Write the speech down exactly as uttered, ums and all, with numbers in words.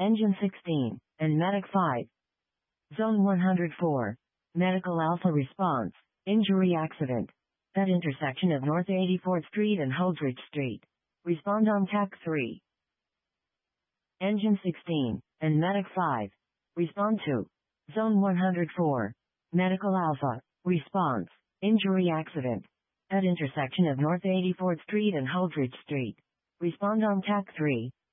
Engine sixteen, and Medic five. Zone one hundred four. Medical Alpha response. Injury accident. At intersection of North eighty-fourth Street and Holdridge Street. Respond on T A C three. Engine sixteen, and Medic five. Respond to. Zone one hundred four. Medical Alpha. Response. Injury accident. At intersection of North eighty-fourth Street and Holdridge Street. Respond on T A C three.